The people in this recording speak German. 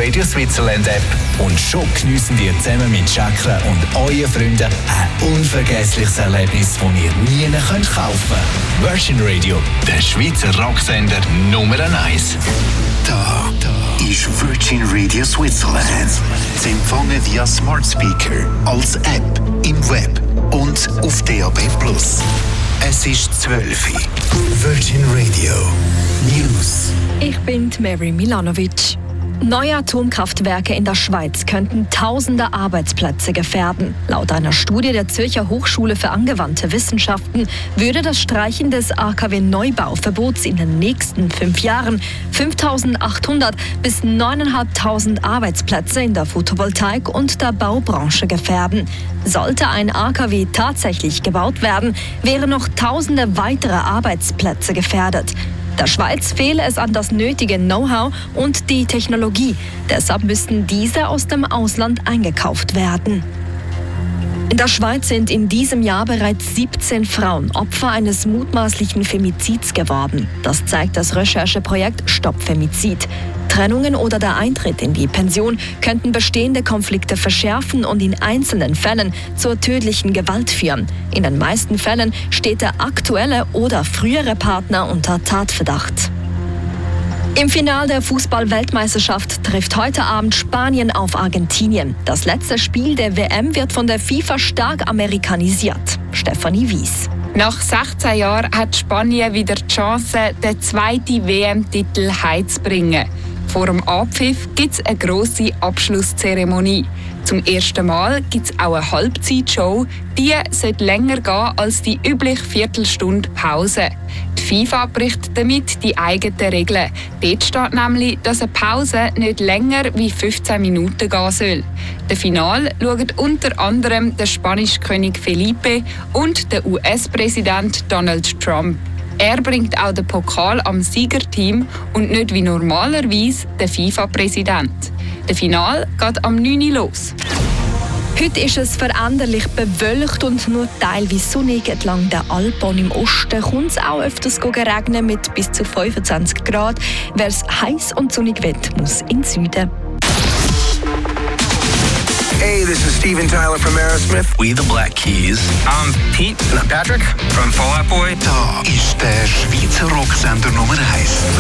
Radio Switzerland App. Und schon geniessen ihr zusammen mit Chakra und euren Freunden ein unvergessliches Erlebnis, das ihr nie kaufen könnt. Virgin Radio, der Schweizer Rocksender Nummer 1. Da ist Virgin Radio Switzerland. Zu empfangen via Smart Speaker, als App, im Web und auf DAB+. Es ist 12 Uhr. Virgin Radio News. Ich bin Mary Milanovic. Neue Atomkraftwerke in der Schweiz könnten tausende Arbeitsplätze gefährden. Laut einer Studie der Zürcher Hochschule für angewandte Wissenschaften würde das Streichen des AKW-Neubauverbots in den nächsten 5 Jahren 5.800 bis 9.500 Arbeitsplätze in der Photovoltaik und der Baubranche gefährden. Sollte ein AKW tatsächlich gebaut werden, wären noch tausende weitere Arbeitsplätze gefährdet. Der Schweiz fehle es an das nötige Know-how und die Technologie. Deshalb müssten diese aus dem Ausland eingekauft werden. In der Schweiz sind in diesem Jahr bereits 17 Frauen Opfer eines mutmaßlichen Femizids geworden. Das zeigt das Rechercheprojekt Stopp Femizid. Trennungen oder der Eintritt in die Pension könnten bestehende Konflikte verschärfen und in einzelnen Fällen zur tödlichen Gewalt führen. In den meisten Fällen steht der aktuelle oder frühere Partner unter Tatverdacht. Im Finale der Fußball-Weltmeisterschaft trifft heute Abend Spanien auf Argentinien. Das letzte Spiel der WM wird von der FIFA stark amerikanisiert. Stefanie Wies. Nach 16 Jahren hat Spanien wieder die Chance, den zweiten WM-Titel heimzubringen. Vor dem Abpfiff gibt es eine grosse Abschlusszeremonie. Zum ersten Mal gibt es auch eine Halbzeitshow. Die sollte länger gehen als die übliche Viertelstunde Pause. Die FIFA bricht damit die eigenen Regeln. Dort steht nämlich, dass eine Pause nicht länger wie 15 Minuten gehen soll. Das Finale schauen unter anderem der spanische König Felipe und der US-Präsident Donald Trump. Er bringt auch den Pokal am Siegerteam und nicht wie normalerweise der FIFA-Präsident. Das Finale geht am 9 Uhr los. Heute ist es veränderlich bewölkt und nur teilweise sonnig. Entlang der Alpen und im Osten kommt es auch öfters regnen mit bis zu 25 Grad. Wer es heiß und sonnig will, muss in den Süden. Hey, this is Steven Tyler from Aerosmith. We the Black Keys. I'm Pete. And I'm Patrick from Fall Out Boy. Da ist der Schweizer Rocksender Nummer 1.